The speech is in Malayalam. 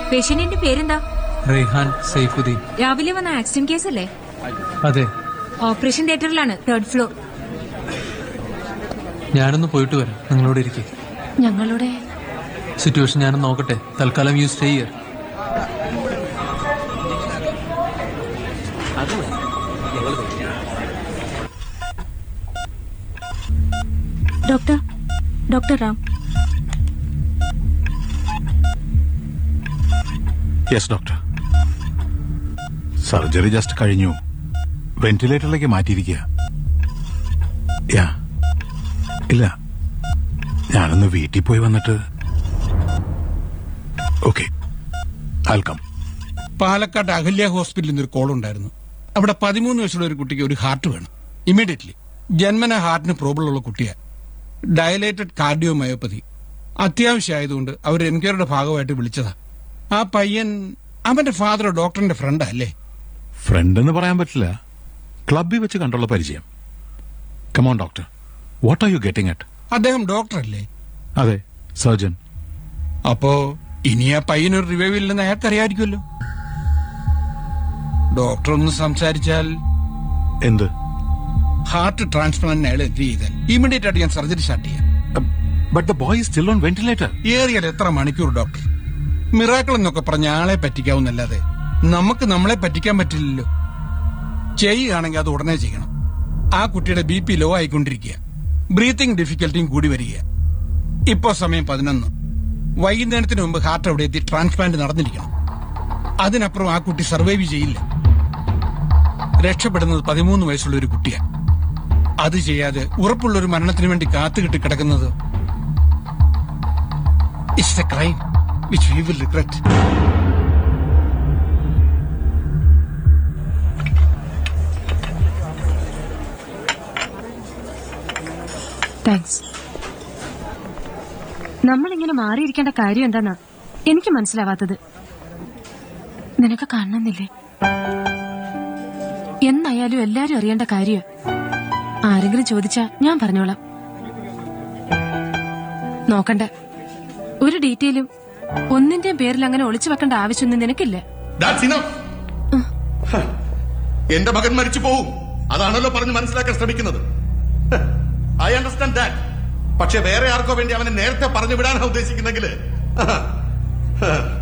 പേഷ്യന്റിന്റെ പേരെന്താ? റെയ്ഹാൻ സൈഫുദ്ദീൻ. രാവിലെ വന്ന ആക്സിഡന്റ് കേസ് അല്ലേ? അതെ. Operation തിയേറ്ററിലാണ്, 3rd floor. ഞാനൊന്ന് പോയിട്ട് വരാം, നിങ്ങളോട് ഇരിക്കെ. ഞങ്ങളുടെ സിറ്റുവേഷൻ ഞാനൊന്ന് നോക്കട്ടെ. തൽക്കാലം you stay here. Doctor Ram. Yes doctor. Surgery just കഴിഞ്ഞു. വെന്റിലേറ്ററിലേക്ക് മാറ്റിയിരിക്കുക. ഇല്ല, ഞാനൊന്ന് വീട്ടിൽ പോയി വന്നിട്ട്. Okay, welcome. പാലക്കാട് അഹല്യ ഹോസ്പിറ്റലിൽ നിന്നൊരു കോൾ ഉണ്ടായിരുന്നു. അവിടെ 13 വയസ്സുള്ള ഒരു കുട്ടിക്ക് ഒരു ഹാർട്ട് വേണം ഇമ്മീഡിയറ്റ്ലി. ജന്മന ഹാർട്ടിന് പ്രോബ്ലം ഉള്ള കുട്ടിയാണ്. Dilated cardiomyopathy. അത്യാവശ്യമായതുകൊണ്ട് അവർ എൻക്വയറിയുടെ ഭാഗമായിട്ട് വിളിച്ചതാ. ആ പയ്യൻ, അവന്റെ ഫാദർ ഡോക്ടറിന്റെ ഫ്രണ്ടാ അല്ലേ? ഫ്രണ്ട് എന്ന് പറയാൻ പറ്റില്ല, ക്ലബിൽ വെച്ച് കണ്ടുള്ള പരിചയം. Come on doctor, what are you getting at? അദ്ദേഹം ഡോക്ടർ അല്ലേ? അതെ, സർജൻ. അപ്പോ ഇനി ആ പയ്യനൊരു റിവൈവ് ഇല്ലെന്ന് അയാൾക്കറിയാമായിരിക്കുമല്ലോ. ഡോക്ടർ ഒന്ന് സംസാരിച്ചാൽ. എന്ത്? ഹാർട്ട് ട്രാൻസ്പ്ലാന്റിന് അയാൾ എഗ്രി ചെയ്താൽ ഇമ്മീഡിയറ്റ് ആയിട്ട് ഞാൻ സർജറി സ്റ്റാർട്ട് ചെയ്യാം. But the boy is still on ventilator. ഏറിയാൽ എത്ര മണിക്കൂർ ഡോക്ടർ? മിറാക്കിൾ എന്നൊക്കെ പറഞ്ഞ ആളെ പറ്റിക്കാവുന്നല്ലാതെ നമുക്ക് നമ്മളെ പറ്റിക്കാൻ പറ്റില്ലല്ലോ. ചെയ്യുകയാണെങ്കിൽ അത് ഉടനെ ചെയ്യണം. ആ കുട്ടിയുടെ BP ലോ ആയിക്കൊണ്ടിരിക്കുക, ബ്രീത്തിങ് ഡിഫിക്കൽറ്റിയും കൂടി വരിക. ഇപ്പോ സമയം 11. വൈകുന്നേരത്തിന് മുമ്പ് ഹാർട്ട് അവിടെ എത്തി ട്രാൻസ്പ്ലാന്റ് നടന്നിരിക്കണം. അതിനപ്പുറം ആ കുട്ടി സർവൈവ് ചെയ്യില്ല. രക്ഷപ്പെടുന്നത് 13 വയസ്സുള്ള ഒരു കുട്ടിയാണ്. അത് ചെയ്യാതെ ഉറപ്പുള്ള ഒരു മരണത്തിന് വേണ്ടി കാത്തുകിട്ടി കിടക്കുന്നത് it's A crime which we will regret. Thanks. നമ്മളിങ്ങനെ മാറിയിരിക്കേണ്ട കാര്യം എന്താന്നാ എനിക്ക് മനസ്സിലാവാത്തത്. നിനക്ക് കാണണമെന്നില്ലേ? എന്നായാലും എല്ലാരും അറിയേണ്ട കാര്യം. ആരെങ്കിലും ചോദിച്ചാ ഞാൻ പറഞ്ഞോളാം. നോക്കണ്ട, ഒരു ഡീറ്റെയിലും ഒന്നിന്റെയും പേരിൽ അങ്ങനെ ഒളിച്ചു വെക്കേണ്ട ആവശ്യമൊന്നും നിനക്കില്ല. എന്റെ മകൻ മരിച്ചു പോവും, അതാണല്ലോ പറഞ്ഞ് മനസ്സിലാക്കാൻ ശ്രമിക്കുന്നത്. I understand that. പക്ഷെ വേറെ ആർക്കോ വേണ്ടി അവനെ നേരത്തെ പറഞ്ഞു വിടാനാണ് ഉദ്ദേശിക്കുന്നെങ്കിൽ